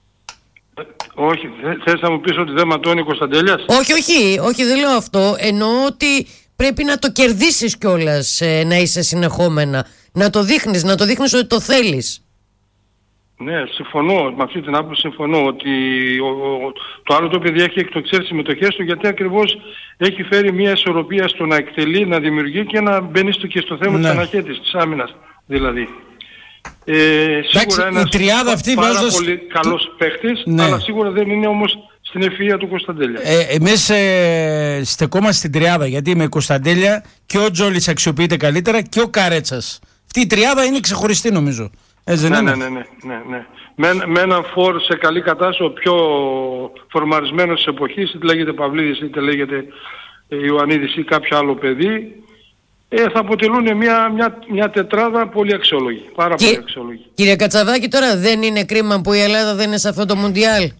Όχι, θες να μου πεις ότι δεν ματώνει ο Κωνσταντέλιας?
Όχι, δεν λέω αυτό. Εννοώ ότι πρέπει να το κερδίσεις κιόλας, να είσαι συνεχόμενα. Να το δείχνεις ότι το θέλεις.
Ναι, συμφωνώ. Με αυτή την άποψη συμφωνώ ότι το άλλο το παιδί έχει εκτοξεύσει συμμετοχές του, γιατί ακριβώς έχει φέρει μια ισορροπία στο να εκτελεί, να δημιουργεί και να μπαίνει και στο θέμα της αναχέτησης, της άμυνας δηλαδή. Σίγουρα ένας πάρα πολύ καλός παίχτης, αλλά σίγουρα δεν είναι όμως στην ευφυΐα του Κωνσταντέλια.
Εμείς στεκόμαστε στην τριάδα, γιατί με Κωνσταντέλια και ο Τζόλης αξιοποιείται καλύτερα και ο Καρέτσας. Αυτή η τριάδα είναι ξεχωριστή νομίζω.
Ναι. Με έναν φορ σε καλή κατάσταση, ο πιο φορμαρισμένος της εποχής, είτε λέγεται Παυλίδης είτε λέγεται Ιωαννίδης ή κάποιο άλλο παιδί, θα αποτελούν μια τετράδα πολύ αξιόλογη. Πάρα πολύ αξιόλογη.
Κύριε Κατσαβάκη, τώρα δεν είναι κρίμα που η Ελλάδα δεν είναι σε αυτό το Μουντιάλ?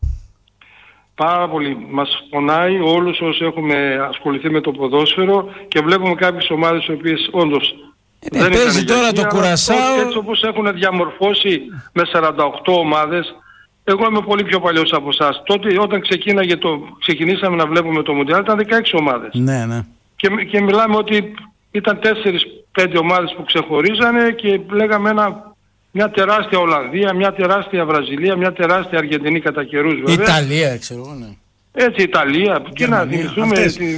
Πάρα πολύ. Μας πονάει όλους όσοι έχουμε ασχοληθεί με το ποδόσφαιρο και βλέπουμε κάποιες ομάδες οι οποίες όντως δεν
παίζει τώρα το Κουρασάο.
Έτσι όπως έχουν διαμορφώσει με 48 ομάδες, εγώ είμαι πολύ πιο παλιός από εσάς. Τότε όταν ξεκινήσαμε να βλέπουμε το Μουντιάλ ήταν 16 ομάδες.
Ναι.
Και μιλάμε ότι ήταν 4-5 ομάδες που ξεχωρίζανε και λέγαμε μια τεράστια Ολλανδία, μια τεράστια Βραζιλία, μια τεράστια Αργεντινή κατά καιρούς βέβαια.
Ιταλία, ξέρω εγώ, ναι.
Έτσι, Ιταλία. Και να θυμηθούμε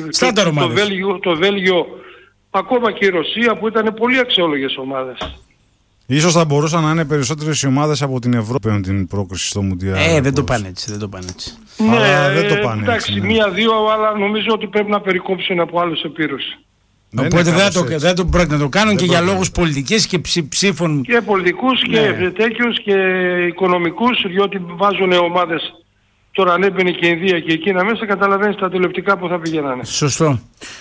το Βέλγιο, ακόμα και η Ρωσία που ήταν πολύ αξιόλογες ομάδες.
Ίσως θα μπορούσαν να είναι περισσότερες οι ομάδες από την Ευρώπη με την πρόκριση στο Μουντιάλ.
Δεν το πάνε έτσι.
Ναι,
δεν το πάνε
εντάξει,
έτσι.
μία-δύο, αλλά νομίζω ότι πρέπει να περικόψουν από άλλους επίρους.
Οπότε δεν το πρόκειται να το κάνουν και για λόγους πολιτικής και ψήφων.
Και πολιτικούς και τέτοιους και οικονομικούς, διότι βάζουν ομάδες. Τώρα αν έμπαινε και η Ινδία και εκείνα μέσα, καταλαβαίνεις τα τηλεοπτικά που θα πηγαίνανε.
Σωστό.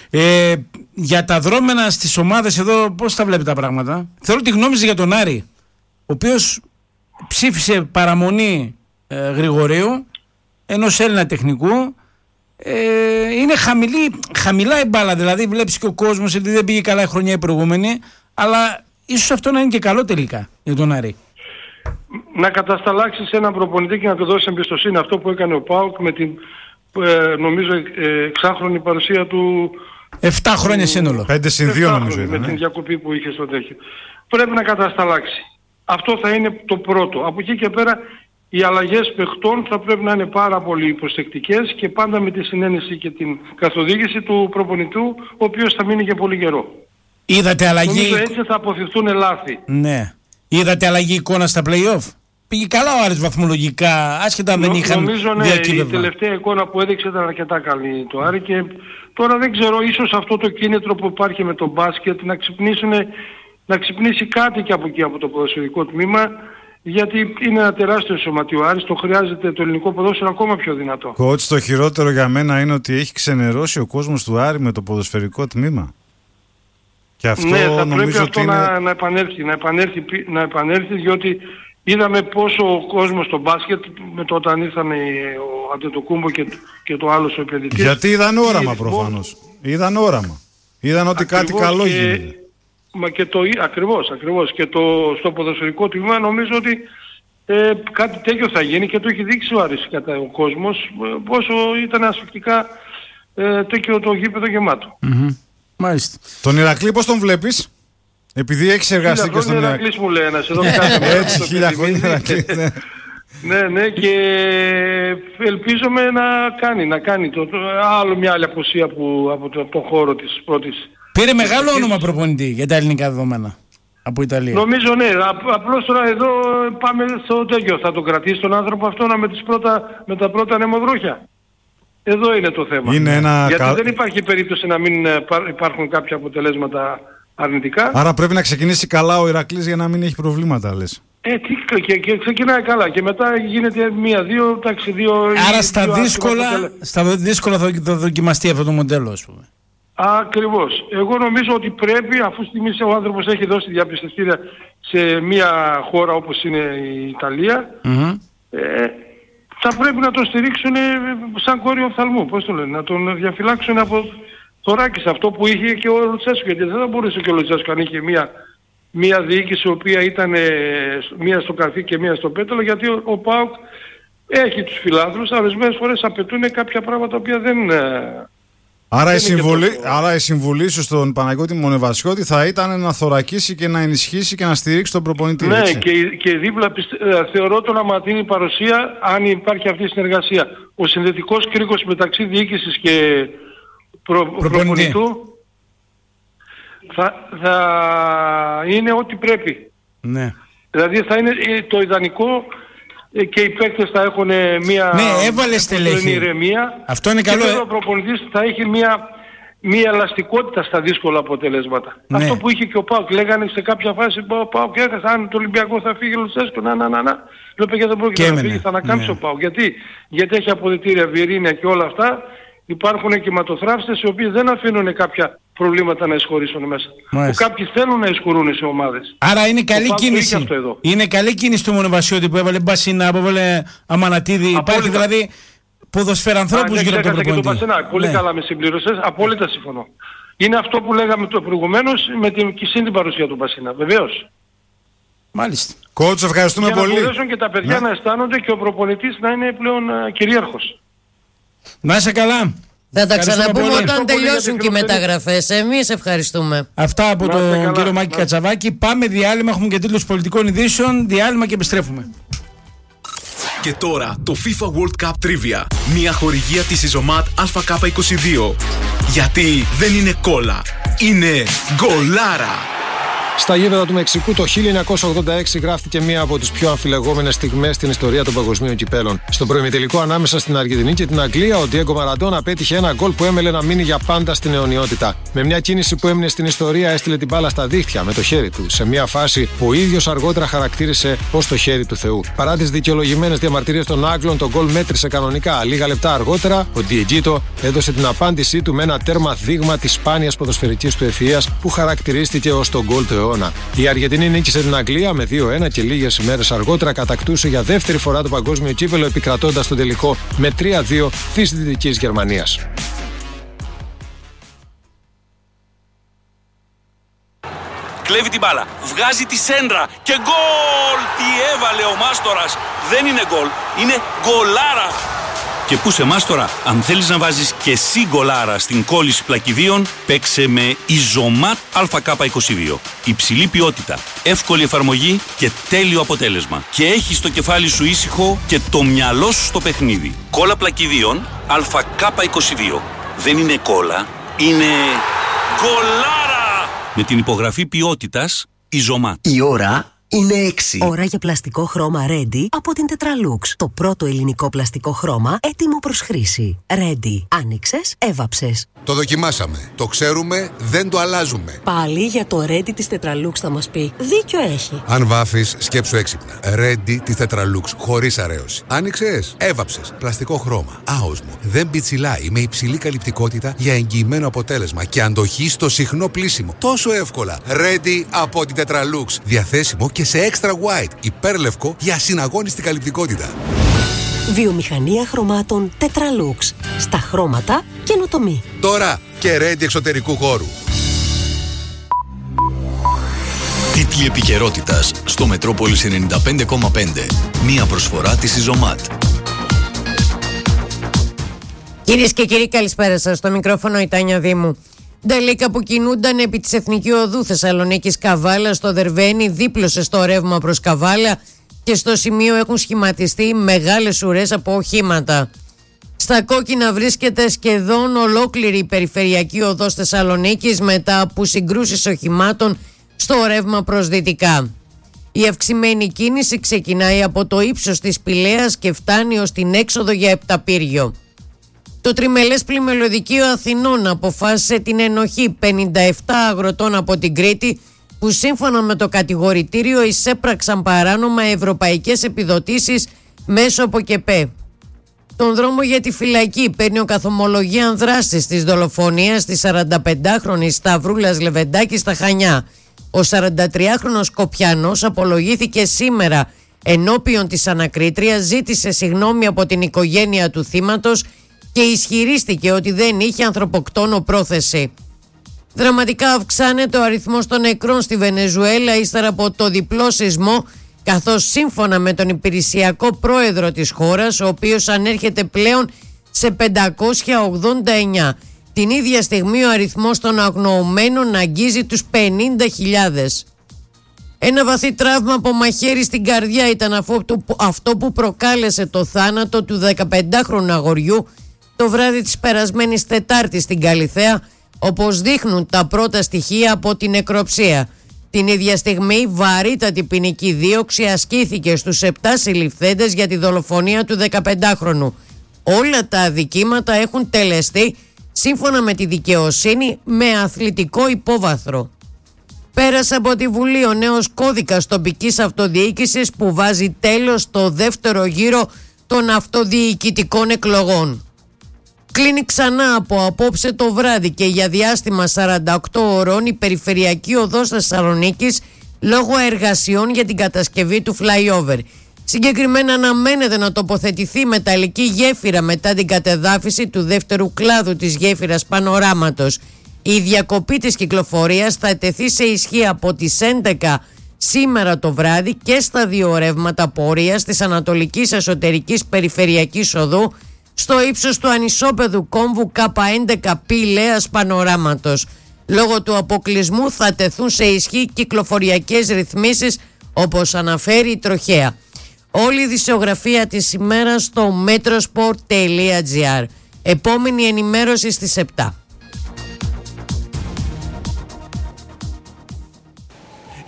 Για τα δρόμενα στις ομάδες εδώ, πώς τα βλέπει τα πράγματα? Θέλω τη γνώμη για τον Άρη, ο οποίος ψήφισε παραμονή Γρηγορίου, ενός Έλληνα τεχνικού. Είναι χαμηλά η μπάλα, δηλαδή βλέπεις και ο κόσμος ότι δεν πήγε καλά η χρονιά η προηγούμενη, αλλά ίσως αυτό να είναι και καλό τελικά για τον Άρη.
Να κατασταλάξεις έναν προπονητή και να του δώσεις εμπιστοσύνη, αυτό που έκανε ο ΠΑΟΚ με την νομίζω εξάχρονη παρουσία του
7 χρόνια σύνολο.
5 συν 2 νομίζω
με την διακοπή που είχε στο τέτοιο. Πρέπει να κατασταλάξει. Αυτό θα είναι το πρώτο. Από εκεί και πέρα οι αλλαγές παιχτών θα πρέπει να είναι πάρα πολύ προσεκτικές και πάντα με τη συνένεση και την καθοδήγηση του προπονητού, ο οποίος θα μείνει για πολύ καιρό.
Είδατε αλλαγή?
Νομίζω έτσι θα αποφευθούν λάθη.
Ναι. Είδατε αλλαγή εικόνα στα play-off? Πήγε καλά ο Άρης βαθμολογικά, άσχετα αν δεν είχαν διακύβευμα.
Η τελευταία εικόνα που έδειξε ήταν αρκετά καλή το Άρη και τώρα δεν ξέρω, ίσως αυτό το κίνητρο που υπάρχει με το μπάσκετ να ξυπνήσει κάτι και από εκεί από το ποδοσφαιρικό τμήμα, γιατί είναι ένα τεράστιο σωματείο Άρης, το χρειάζεται το ελληνικό ποδόσφαιρο ακόμα πιο δυνατό.
Κότς, το χειρότερο για μένα είναι ότι έχει ξενερώσει ο κόσμος του Άρη με το ποδοσφαιρικό τμήμα. Και αυτό
ναι, θα πρέπει αυτό
είναι...
να επανέλθει, διότι είδαμε πόσο ο κόσμος στο μπάσκετ όταν ήρθαν ο Αντετοκούμπο και το άλλο ο επενδυτής.
Γιατί είδαν όραμα προφανώς. Είδαν όραμα. Είδαν ότι κάτι καλό γίνεται.
Μα και ακριβώς. Και στο ποδοσφαιρικό τμήμα νομίζω ότι κάτι τέτοιο θα γίνει και το έχει δείξει ο Άρης κατά ο κόσμος πόσο ήταν ασφυκτικά τέτοιο το γήπεδο γεμάτο.
Mm-hmm. Μάλιστα.
Τον Ηρακλή πώς τον βλέπεις? Επειδή έχεις εργαστεί και στον Ηρακλή.
Ηρακλής μου λέει ένας εδώ.
Έτσι, 1000 χρόνια Ηρακλή.
Ναι, και ελπίζομαι να κάνει μια άλλη αποσία από τον χώρο της πρώτης.
Πήρε μεγάλο όνομα προπονητή για τα ελληνικά δεδομένα από Ιταλία.
Νομίζω ναι, απλώς τώρα εδώ πάμε στο τέτοιο. Θα τον κρατήσει τον άνθρωπο αυτό με τα πρώτα νεμοδρόχια. Εδώ είναι το θέμα. Γιατί δεν υπάρχει περίπτωση να μην υπάρχουν κάποια αποτελέσματα αρνητικά.
Άρα πρέπει να ξεκινήσει καλά ο Ηρακλής για να μην έχει προβλήματα, λες.
Και ξεκινάει καλά και μετά γίνεται 1-2, εντάξει, 2.
Άρα στα δύσκολα θα δοκιμαστεί αυτό το μοντέλο, ας πούμε.
Ακριβώς. Εγώ νομίζω ότι πρέπει, αφού στιγμής ο άνθρωπος έχει δώσει διαπιστευτήρια σε μια χώρα όπως είναι η Ιταλία, θα πρέπει να τον στηρίξουν σαν κόριο οφθαλμού, πώς το λένε, να τον διαφυλάξουν από θωράκις, αυτό που είχε και ο Λουτσέσκο, γιατί δεν θα μπορούσε και ο Λουτσέσκο αν είχε μια διοίκηση η οποία ήταν μία στο καρφί και μία στο πέταλο, γιατί ο ΠΑΟΚ έχει τους φιλάθλους, ορισμένες φορές απαιτούν κάποια πράγματα τα οποία δεν...
Άρα η συμβουλή σου στον Παναγιώτη Μονεβασιώτη θα ήταν να θωρακίσει και να ενισχύσει και να στηρίξει τον προπονητή.
Ναι,
έτσι.
και δίπλα θεωρώ το να ματίνει παρουσία αν υπάρχει αυτή η συνεργασία. Ο συνδετικός κρίκος μεταξύ διοίκησης και προπονητού θα είναι ό,τι πρέπει.
Ναι.
Δηλαδή θα είναι το ιδανικό και οι παίκτες θα έχουν μια ηρεμία.
Αυτό είναι καλό.
Και ο προπονητής θα έχει μια ελαστικότητα στα δύσκολα αποτελέσματα. Ναι. Αυτό που είχε και ο ΠΑΟΚ. Λέγανε σε κάποια φάση ο ΠΑΟΚ έχασε, αν το Ολυμπιακό θα φύγει ο Λουτσέσκο, να. Λέω παιδιά δεν πρόκειται να φύγει, θα ανακάμψει ο ΠΑΟΚ. Γιατί έχει αποδυτήρια, Βιερίνια και όλα αυτά. Υπάρχουν κυματοθράφιστες οι οποίοι δεν αφήνουν κάποια προβλήματα να εισχωρήσουν μέσα. Που κάποιοι θέλουν να εισχωρούν σε ομάδες.
Άρα είναι καλή κίνηση. Είναι καλή κίνηση του Μονεβασιώτη που έβαλε Μπασίνα, που έβαλε Αμανατίδη. Υπάρχει δηλαδή ποδοσφαιρανθρώπους γύρω από τον προπονητή.
Πολύ καλά με συμπλήρωσες. Απόλυτα συμφωνώ. Είναι αυτό που λέγαμε προηγουμένως με την παρουσία του Μπασίνα. Βεβαίως.
Μάλιστα.
Κότσο, ευχαριστούμε πολύ.
Για να μπορέσουν και τα παιδιά να αισθάνονται και ο προπονητής να είναι πλέον κυρίαρχος.
Να είσαι καλά.
Θα τα ξαναπούμε όταν τελειώσουν και οι μεταγραφές. Εμείς ευχαριστούμε.
Αυτά από τον κύριο Μάκη Κατσαβάκη. Πάμε διάλειμμα. Έχουμε και τίτλους πολιτικών ειδήσεων. Διάλειμμα και επιστρέφουμε.
Και τώρα το FIFA World Cup Trivia. Μια χορηγία της Ιζωμάτ ΑΚ22. Γιατί δεν είναι κόλλα. Είναι γκολάρα.
Στα γήπεδα του Μεξικού το 1986 γράφτηκε μία από τις πιο αμφιλεγόμενες στιγμές στην ιστορία των παγκοσμίων κυπέλων. Στον προημιτελικό ανάμεσα στην Αργεντινή και την Αγγλία, ο Ντιέγκο Μαραντόνα πέτυχε ένα γκολ που έμελε να μείνει για πάντα στην αιωνιότητα. Με μια κίνηση που έμεινε στην ιστορία, έστειλε την μπάλα στα δίχτυα με το χέρι του, σε μια φάση που ο ίδιος αργότερα χαρακτήρισε ως το χέρι του Θεού. Παρά τις δικαιολογημένες διαμαρτυρίες των Άγγλων, το γκολ μέτρησε κανονικά. Λίγα λεπτά αργότερα, ο Ντιετζίτο έδωσε την απάντησή του με ένα τέρμα δείγμα της σπάνιας ποδοσφαιρικής του ευφυΐας που χαρακτηρίστηκε ως το γκολ του αιώνα. Η Αργεντινή νίκησε την Αγγλία με 2-1 και λίγες ημέρες αργότερα κατακτούσε για δεύτερη φορά το παγκόσμιο κύπελλο, επικρατώντας τον τελικό με 3-2 της Δυτικής Γερμανίας.
Κλέβει την μπάλα, βγάζει τη σέντρα και γκολ! Τι έβαλε ο Μάστορας! Δεν είναι γκολ, είναι γκολάρα! Και πού σε Μάστορα, αν θέλεις να βάζεις και εσύ γκολάρα στην κόλληση πλακιδίων, παίξε με Ιζωμάτ ΑΚ22. Υψηλή ποιότητα, εύκολη εφαρμογή και τέλειο αποτέλεσμα. Και έχεις το κεφάλι σου ήσυχο και το μυαλό σου στο παιχνίδι. Κόλλα πλακιδίων ΑΚ22. Δεν είναι κόλλα, είναι γκολάρα! Με την υπογραφή ποιότητας Ιζωμάτ.
Η ώρα είναι 6. Ώρα για πλαστικό χρώμα Ready από την Tetralux. Το πρώτο ελληνικό πλαστικό χρώμα έτοιμο προς χρήση. Ready. Άνοιξες, έβαψες.
Το δοκιμάσαμε. Το ξέρουμε, δεν το αλλάζουμε.
Πάλι για το Ready της Tetralux θα μας πει. Δίκιο έχει.
Αν βάφεις, σκέψου έξυπνα. Ready της Tetralux, χωρίς αρέωση. Άνοιξες, έβαψες. Πλαστικό χρώμα. Άοσμο. Δεν πιτσιλάει. Με υψηλή καλυπτικότητα για εγγυημένο αποτέλεσμα και αντοχή στο συχνό πλύσιμο. Τόσο εύκολα. Ready από την Tetralux. Διαθέσιμο και σε extra white. Υπέρλευκο για ασυναγώνιστη καλυπτικότητα.
Βιομηχανία χρωμάτων Tetralux. Στα χρώματα καινοτομή.
Τώρα και Ready εξωτερικού χώρου.
Τίτλοι επικαιρότητας στο Μετρόπολης 95,5. Μία προσφορά της Ιζωμάτ.
Κυρίες και κύριοι, καλησπέρα σας. Στο μικρόφωνο η Τάνια Δήμου. Νταλίκα που κινούνταν επί της Εθνική Οδού Θεσσαλονίκης Καβάλα στο Δερβαίνι δίπλωσε στο ρεύμα προς Καβάλα και στο σημείο έχουν σχηματιστεί μεγάλες ουρές από οχήματα. Στα κόκκινα βρίσκεται σχεδόν ολόκληρη η περιφερειακή οδός Θεσσαλονίκης μετά από συγκρούσεις οχημάτων στο ρεύμα προς δυτικά. Η αυξημένη κίνηση ξεκινάει από το ύψος της Πηλαίας και φτάνει ως την έξοδο για Επταπύργιο. Το τριμελές πλημμυλωδικείο Αθηνών αποφάσισε την ενοχή 57 αγροτών από την Κρήτη που σύμφωνα με το κατηγορητήριο εισέπραξαν παράνομα ευρωπαϊκές επιδοτήσεις μέσω από ΚΕΠΕ. Τον δρόμο για τη φυλακή παίρνει ο καθομολογίαν δράσης της δολοφονίας της 45χρονης Σταυρούλας Λεβεντάκη στα Χανιά. Ο 43χρονος Σκοπιανός απολογήθηκε σήμερα ενώπιον της ανακρίτριας, ζήτησε συγγνώμη από την οικογένεια του θύματος και ισχυρίστηκε ότι δεν είχε ανθρωποκτόνο πρόθεση. Δραματικά αυξάνεται ο αριθμός των νεκρών στη Βενεζουέλα ύστερα από το διπλό σεισμό, καθώς σύμφωνα με τον υπηρεσιακό πρόεδρο της χώρας, ο οποίος ανέρχεται πλέον σε 589. Την ίδια στιγμή ο αριθμός των αγνοωμένων αγγίζει τους 50.000. Ένα βαθύ τραύμα από μαχαίρι στην καρδιά ήταν αυτό που προκάλεσε το θάνατο του 15χρονου αγοριού το βράδυ της περασμένης Τετάρτης στην Καλιθέα, όπως δείχνουν τα πρώτα στοιχεία από την νεκροψία. Την ίδια στιγμή βαρύτατη ποινική δίωξη ασκήθηκε στους 7 συλληφθέντες για τη δολοφονία του 15χρονου. Όλα τα αδικήματα έχουν τελεστεί σύμφωνα με τη δικαιοσύνη με αθλητικό υπόβαθρο. Πέρασε από τη Βουλή ο νέος κώδικας τοπικής αυτοδιοίκησης που βάζει τέλος στο δεύτερο γύρο των αυτοδιοικητικών εκλογών. Κλείνει ξανά από απόψε το βράδυ και για διάστημα 48 ωρών η περιφερειακή οδός Θεσσαλονίκης λόγω εργασιών για την κατασκευή του flyover. Συγκεκριμένα αναμένεται να τοποθετηθεί μεταλλική γέφυρα μετά την κατεδάφιση του δεύτερου κλάδου της γέφυρας Πανοράματος. Η διακοπή της κυκλοφορίας θα τεθεί σε ισχύ από τις 11 σήμερα το βράδυ και στα δύο ρεύματα πορείας της Ανατολικής Εσωτερικής Περιφερειακής Οδού στο ύψος του ανισόπεδου κόμβου K11 Πηλαίας Πανοράματος. Λόγω του αποκλεισμού θα τεθούν σε ισχύ κυκλοφοριακές ρυθμίσεις όπως αναφέρει η Τροχέα. Όλη η δισεογραφία της ημέρας στο metrosport.gr. Επόμενη ενημέρωση στις 7.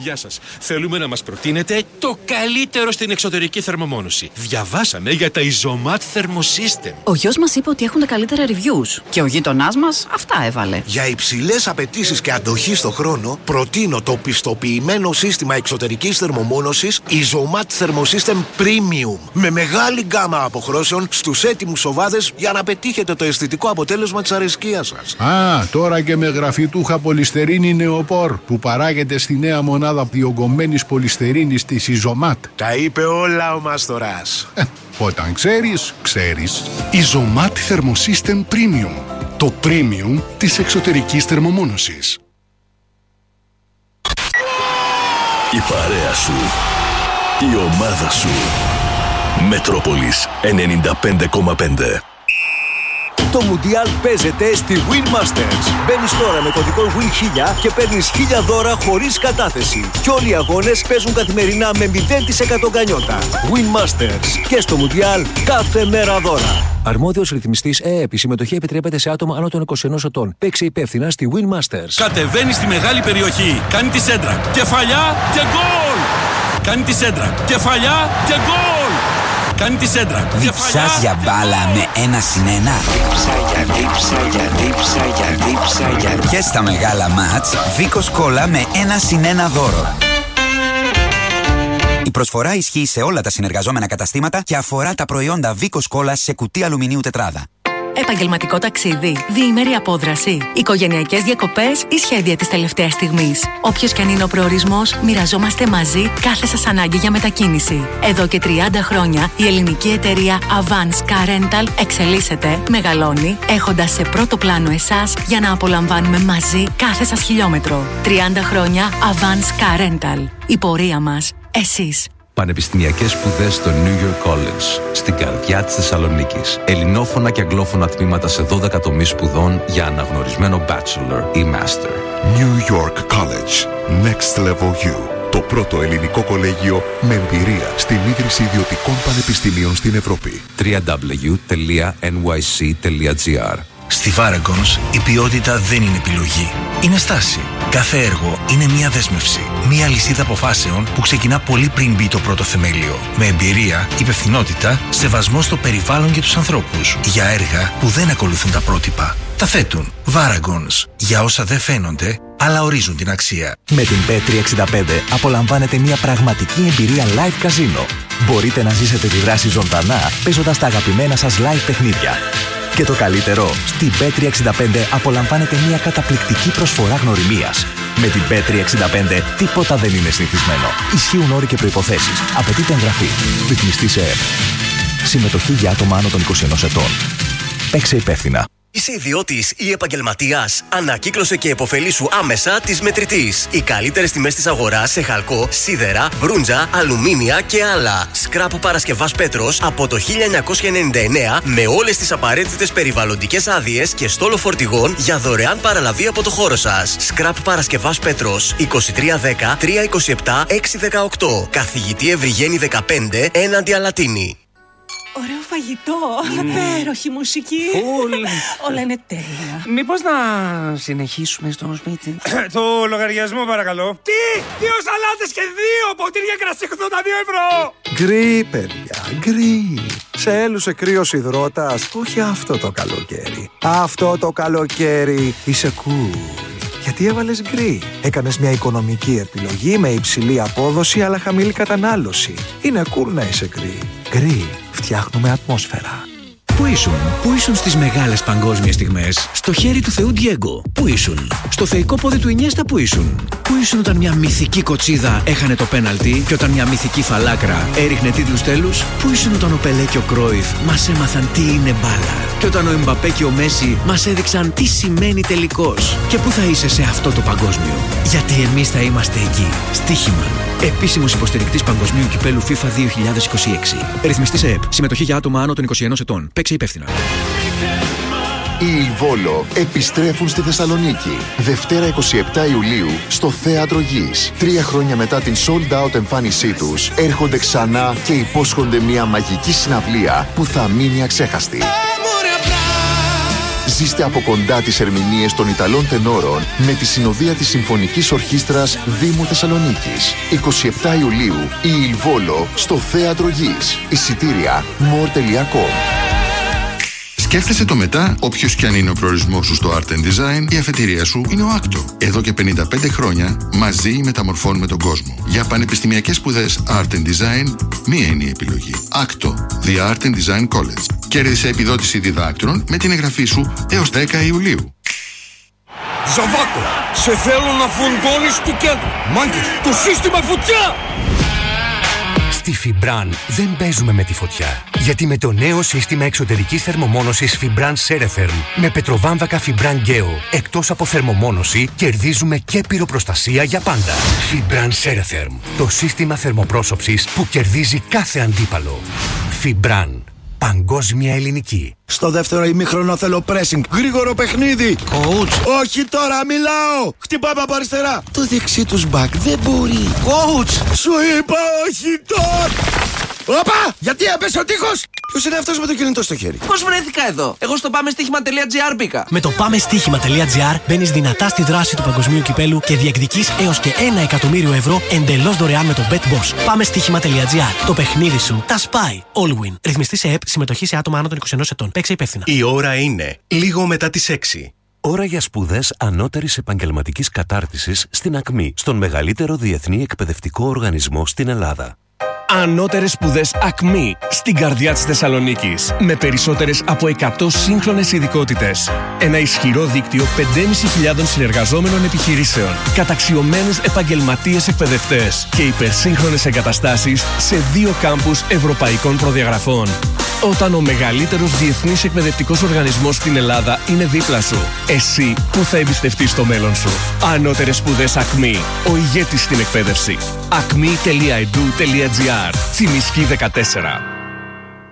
Γεια σας. Θέλουμε να μας προτείνετε το καλύτερο στην εξωτερική θερμομόνωση. Διαβάσαμε για τα Isomat Thermosystem.
Ο γιος μας είπε ότι έχουν τα καλύτερα reviews και ο γείτονάς μας αυτά έβαλε.
Για υψηλές απαιτήσεις και αντοχή στο χρόνο, προτείνω το πιστοποιημένο σύστημα εξωτερικής θερμομόνωσης Isomat Thermosystem Premium. Με μεγάλη γκάμα αποχρώσεων στους έτοιμους οβάδες για να πετύχετε το αισθητικό αποτέλεσμα της αρεσκίας σας.
Τώρα και με γραφιτούχα πολυστερίνη νεοπόρ που παράγεται στη νέα μονάδα διογκωμένης πολυστερίνης της Isomat.
Τα είπε όλα ο Μάστορας.
Όταν ξέρεις, ξέρεις.
Isomat Thermosystem Premium. Το premium της εξωτερικής θερμομόνωσης.
Η παρέα σου. Η ομάδα σου. Μετρόπολης 95,5.
Το Μουντιάλ παίζεται στη Win Masters. Μπαίνεις τώρα με κωδικό WIN1000 και παίρνεις 1000 δώρα χωρίς κατάθεση. Και όλοι οι αγώνες παίζουν καθημερινά με 0% γκανιότα. Win Masters. Και στο Μουντιάλ κάθε μέρα δώρα. Αρμόδιος ρυθμιστής ΕΕΠ. Η συμμετοχή επιτρέπεται σε άτομα άνω των 21 ετών. Παίξε υπεύθυνα στη Win Masters.
Κατεβαίνει στη μεγάλη περιοχή. Κάνει τη σέντρα. Κεφαλιά και γκολ. Κάνει τη σέντρα. Κεφαλιά και γκολ. Κάνει τη σέντρα.
Διψάς για μπάλα με 1-1. Διψά. Και στα μεγάλα μάτς, Βίκος Κόλλα με 1-1 δώρο. Η προσφορά ισχύει σε όλα τα συνεργαζόμενα καταστήματα και αφορά τα προϊόντα Βίκος Κόλλα σε κουτί αλουμινίου τετράδα.
Επαγγελματικό ταξίδι, διήμερη απόδραση, οικογενειακές διακοπές ή σχέδια της τελευταίας στιγμής. Όποιος και αν είναι ο προορισμός, μοιραζόμαστε μαζί κάθε σας ανάγκη για μετακίνηση. Εδώ και 30 χρόνια η ελληνική εταιρεία Avance Car Rental εξελίσσεται, μεγαλώνει, έχοντας σε πρώτο πλάνο εσάς για να απολαμβάνουμε μαζί κάθε σας χιλιόμετρο. 30 χρόνια Avance Car Rental. Η πορεία μας, εσείς.
Πανεπιστημιακές σπουδές στο New York College, στην καρδιά της Θεσσαλονίκης. Ελληνόφωνα και αγγλόφωνα τμήματα σε 12 τομείς σπουδών για αναγνωρισμένο bachelor ή master.
New York College. Next Level You. Το πρώτο ελληνικό κολέγιο με εμπειρία στην ίδρυση ιδιωτικών πανεπιστημίων στην Ευρώπη.
www.nyc.gr.
Στη Varagons η ποιότητα δεν είναι επιλογή. Είναι στάση. Κάθε έργο είναι μια δέσμευση. Μια λυσίδα αποφάσεων που ξεκινά πολύ πριν μπει το πρώτο θεμέλιο. Με εμπειρία, υπευθυνότητα, σεβασμό στο περιβάλλον και τους ανθρώπους. Για έργα που δεν ακολουθούν τα πρότυπα. Τα θέτουν. Varagons. Για όσα δεν φαίνονται, αλλά ορίζουν την αξία.
Με την Bet365 απολαμβάνετε μια πραγματική εμπειρία live casino. Μπορείτε να ζήσετε τη δράση ζωντανά παίζοντας τα αγαπημένα σας live παιχνίδια. Και το καλύτερο, στην Bet365 απολαμβάνετε μια καταπληκτική προσφορά γνωριμίας. Με την Bet365 τίποτα δεν είναι συνηθισμένο. Ισχύουν όροι και προϋποθέσεις. Απαιτείται εγγραφή. Ρυθμιστής ΕΕΠ. Συμμετοχή για άτομα άνω των 21 ετών. Παίξε υπεύθυνα.
Είσαι ιδιώτης ή επαγγελματίας? Ανακύκλωσε και επωφελήσου άμεσα της Μετρητής. Οι καλύτερες τιμές της αγοράς σε χαλκό, σίδερα, μπρούντζα, αλουμίνια και άλλα. Σκράπ Παρασκευάς Πέτρος από το 1999 με όλες τις απαραίτητες περιβαλλοντικές άδειες και στόλο φορτηγών για δωρεάν παραλαβή από το χώρο σας. Σκράπ Παρασκευάς Πέτρος 2310 327 618. Καθηγητή Ευρυγένη 15 έναντι Αλατίνη.
Ωραίο φαγητό, υπέροχη μουσική. Όλα είναι τέλεια.
Μήπως να συνεχίσουμε στο σπίτι?
Το λογαριασμό παρακαλώ. Τι! 2 σαλάτες και 2 ποτήρια κρασί 82 ευρώ!
Γκρι, παιδιά, γκρι. Σε έλουσε κρύος υδρότας? Όχι αυτό το καλοκαίρι. Αυτό το καλοκαίρι είσαι cool. Γιατί έβαλες γκρι. Έκανες μια οικονομική επιλογή με υψηλή απόδοση αλλά χαμηλή κατανάλωση. Είναι cool να είσαι γκρι. Γκρι. Φτιάχνουμε ατμόσφαιρα.
Πού ήσουν στις μεγάλες παγκόσμιες στιγμές? Στο χέρι του Θεού Ντιέγκο. Πού ήσουν? Στο θεϊκό πόδι του Ινιέστα. Πού ήσουν? Πού ήσουν όταν μια μυθική κοτσίδα έχανε το πέναλτι και όταν μια μυθική φαλάκρα έριχνε τίτλους τέλους? Πού ήσουν όταν ο Πελέ και ο Κρόιφ μας έμαθαν τι είναι μπάλα? Και όταν ο Εμπαπέ και ο Μέση μας έδειξαν τι σημαίνει τελικός? Και πού θα είσαι σε αυτό το παγκόσμιο? Γιατί εμείς θα είμαστε εκεί. Στοίχημα. Επίσημος υποστηρικτής Παγκοσμίου Κυπέλου FIFA 2026. Ρυθμιστής ΕΕΠ. Συμμετοχή για άτομα άνω των 21 ετών. Παίξε υπεύθυνα.
Οι Βόλο επιστρέφουν στη Θεσσαλονίκη. Δευτέρα 27 Ιουλίου στο Θέατρο Γης. 3 χρόνια μετά την sold out εμφάνισή τους, έρχονται ξανά και υπόσχονται μια μαγική συναυλία που θα μείνει αξέχαστη.
Ζήστε από κοντά τις ερμηνείες των Ιταλών τενόρων με τη συνοδεία της Συμφωνικής Ορχήστρας Δήμου Θεσσαλονίκης. 27 Ιουλίου η Ιλβόλο στο Θέατρο Γης. Εισιτήρια more.com.
Σκέφτεσαι το μετά, όποιος κι αν είναι ο προορισμός σου στο Art and Design, η αφετηρία σου είναι ο Άκτο. Εδώ και 55 χρόνια μαζί μεταμορφώνουμε τον κόσμο. Για πανεπιστημιακές σπουδές Art and Design, μία είναι η επιλογή. Άκτο, The Art and Design College. Κέρδισε επιδότηση διδάκτρων με την εγγραφή σου έως 10 Ιουλίου.
Ζαβάκο, σε θέλω να φουντώνεις του κέντρου. Μάγκες, το σύστημα φωτιά!
Στη Fibran δεν παίζουμε με τη φωτιά. Γιατί με το νέο σύστημα εξωτερικής θερμομόνωσης Fibran Ceretherm με πετροβάμβακα Fibran Geo, εκτός από θερμομόνωση, κερδίζουμε και πυροπροστασία για πάντα. Fibran Ceretherm, το σύστημα θερμοπρόσωψης που κερδίζει κάθε αντίπαλο. Fibran, παγκόσμια ελληνική.
Στο δεύτερο ημίχρονο θέλω pressing. Γρήγορο παιχνίδι. Coach. Όχι τώρα, μιλάω. Χτυπάμε από αριστερά. Το δεξί τους back δεν μπορεί. Coach. Σου είπα όχι τώρα. Όπα! Γιατί έπεσε ο τείχος! Ποιος είναι αυτός με το κινητό στο χέρι?
Πώς βρέθηκα εδώ? Εγώ στο πάμεστίχημα.gr μπήκα.
Με το πάμεστίχημα.gr μπαίνεις δυνατά στη δράση του παγκοσμίου κυπέλου και διεκδικείς έως και 1 εκατομμύριο ευρώ εντελώς δωρεάν με το BetBoss. Πάμεστίχημα.gr. Το παιχνίδι σου τα σπάει. All win. Ρυθμιστή σε ΕΠ, συμμετοχή σε άτομα άνω των 21 ετών. Παίξε υπεύθυνα.
Η ώρα είναι λίγο μετά τις 6.
Ώρα για σπουδές ανώτερης επαγγελματικής κατάρτισης στην ΑΚΜΗ, στον μεγαλύτερο διεθνή εκπαιδευτικό οργανισμό στην Ελλάδα.
Ανώτερες σπουδές ΑΚΜΗ στην καρδιά της Θεσσαλονίκης. Με περισσότερες από 100 σύγχρονες ειδικότητες. Ένα ισχυρό δίκτυο 5.500 συνεργαζόμενων επιχειρήσεων. Καταξιωμένους επαγγελματίες εκπαιδευτές. Και υπερσύγχρονες εγκαταστάσεις σε 2 κάμπους ευρωπαϊκών προδιαγραφών. Όταν ο μεγαλύτερος διεθνής εκπαιδευτικός οργανισμός στην Ελλάδα είναι δίπλα σου, εσύ που θα εμπιστευτείς το μέλλον σου. Ανώτερες σπουδές ΑΚΜΗ. Ο ηγέτης στην εκπαίδευση. acme.edu.gr. Τσιμισκή 14.